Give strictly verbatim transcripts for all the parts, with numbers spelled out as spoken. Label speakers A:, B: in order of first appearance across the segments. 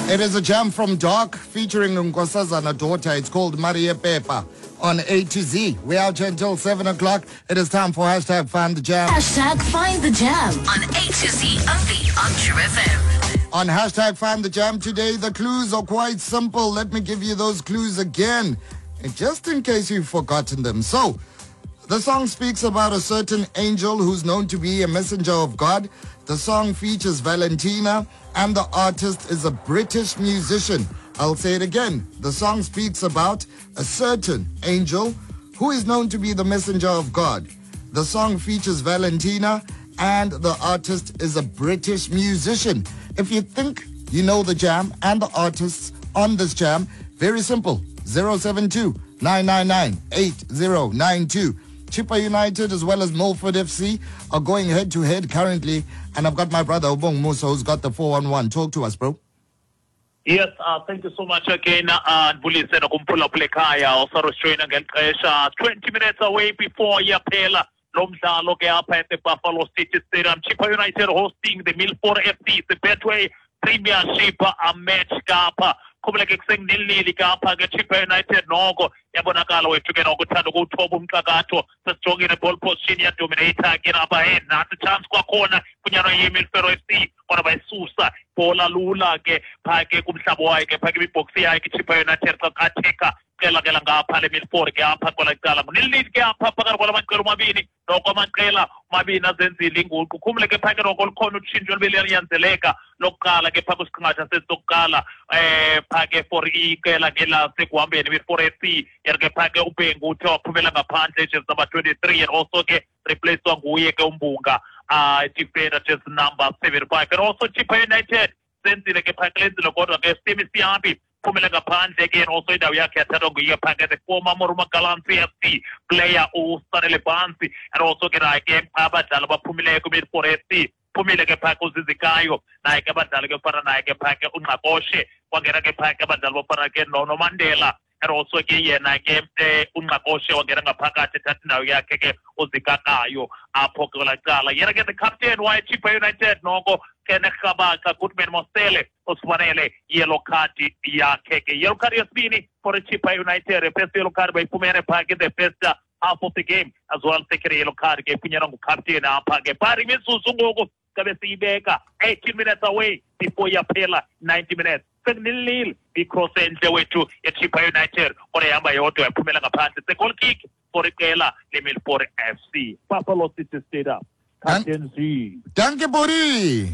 A: It is a jam from Dark featuring Nkosazana daughter. It's called Maria Pepa on A to Z. We're out here until seven o'clock. It is time for hashtag Find the Jam.
B: Hashtag Find the Jam on A to Z only on True F M.
A: On hashtag Find the Jam today, the clues are quite simple. Let me give you those clues again, and just in case you've forgotten them. So, the song speaks about a certain angel who's known to be a messenger of God. The song features Valentina, and the artist is a British musician. I'll say it again. The song speaks about a certain angel who is known to be the messenger of God. The song features Valentina, and the artist is a British musician. If you think you know the jam and the artists on this jam, very simple. zero seven two, nine nine nine, eight zero nine two. Chippa United as well as Milford F C are going head to head currently, and I've got my brother Obong Musa who's got the four one one. Talk to us, bro.
C: Yes, uh, thank you so much again. Uh, Bulise na kumpula plekaya also restrain against Kresha. twenty minutes away before Yapela. Lomdalo ke apha at the Buffalo City Stadium. Chippa United hosting the Milford F C, the Betway Premiership a match kapa. Kumuleke kuseng nil-nil kapha ke Chippa United noko yabonakala wethu ke nokuthanda ukuthoba umxakaxo sesijongile ball position yadominator ke lapha ahead nathi chance kwakhona kunyano ye-Milford F C bona bayisusa bola lula ke pha ke kumhlabo wakhe pha ke ibox yakhe Chippa United xa katheka cela ke ngapha le Milford ke apha kola kuqala nil-nil ke apha phakathi kwalamaqela omabini noko amaqela omabini azenzile inguqu khumuleke pha ke noko likhona utshintsho liyanzeleka lokuqala ke pha kwisiqingatha sesisokuqala eh pha ke for iqela ke lasekuhambeni Milford F C yerke pha ke uBhengu uthe waphumela ngaphandle just number twenty-three and also ke replaced nguye ke uMbunga uh defender just number seventy-five and also Chippa United senzile ke pha ke lenzile kodwa ke Steve Siambi phumela ngaphandle ke also indawo yakhe yathathwa nguye pha ke the former Moruma Gallants F C player uSanele Bansi and also ke naye ke abadlali abaphumileyo ku-Milford F C phumile ke pha kuZizikayo naye ke abadlali ke fana naye ke pha ke uNgqaqoshe kwangena ke pha ke abadlali bafana ke Nono Mandela and also ke yena ke uNgqaqoshe wangena ngaphakathi ethatha indawo yakhe ke uZikakayo apho ke kolaqala yena ke the captain wa Chippa United noko ke nekhabaka Goodman Mosele usifanele yellow card yakhe ke yellow card yesibini for Chippa United first yellow card bayifumene pha ke the first half of the game as well second yellow card ke ifunyanwa ngucaptain apha ke pari imizuzu ngoku kabe siyibeka eighteen minutes away before yaphela ninety minutes nil-nil because enhle wethu yeChippa United kodwa ihamba yodwa yaphumela ngaphandle se-goal kick for iqela le-Milford F C Buffalo City Stadium. Captain Z.
A: Danke, Bori.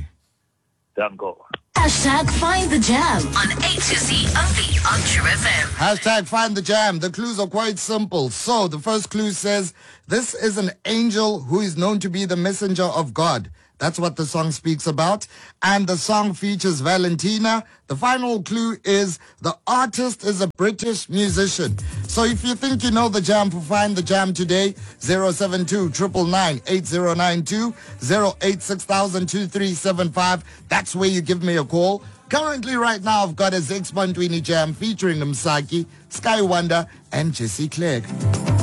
C: Danko.
B: Hashtag Find the Jam on A to Z only on True F M.
A: Hashtag Find the Jam. The clues are quite simple. So the first clue says, this is an angel who is known to be the messenger of God. That's what the song speaks about. And the song features Valentina. The final clue is the artist is a British musician. So if you think you know the jam, for Find the Jam today, zero seven two, nine nine nine, eight zero nine two, zero eight six thousand, two three seven five. That's where you give me a call. Currently right now I've got a six one twenty jam featuring Msaki, Sky Wonder, and Jesse Clegg.